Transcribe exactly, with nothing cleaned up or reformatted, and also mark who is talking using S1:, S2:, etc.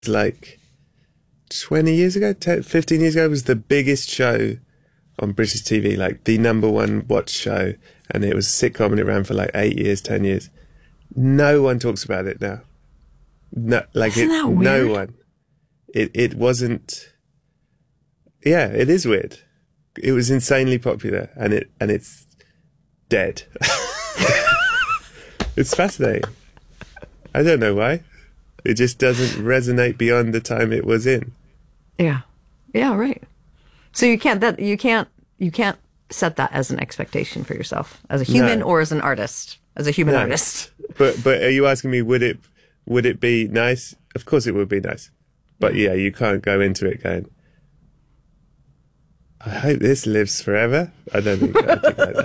S1: like twenty years ago, ten, fifteen years ago, was the biggest show on British T V, like the number one watched show. And it was a sitcom and it ran for like eight years, ten years. No one talks about it now. No, like
S2: Isn't
S1: it,
S2: that weird?
S1: No one. It, it wasn't, yeah, it is weird. It was insanely popular and it, and it's dead. It's fascinating. I don't know why. It just doesn't resonate beyond the time it was in.
S2: Yeah. Yeah, right. So you can't that you can't you can't set that as an expectation for yourself as a human
S1: No.
S2: or as an artist, as a human
S1: No.
S2: artist.
S1: But but are you asking me would it would it be nice? Of course it would be nice. But yeah, you can't go into it going, I hope this lives forever. I don't think, I think like that.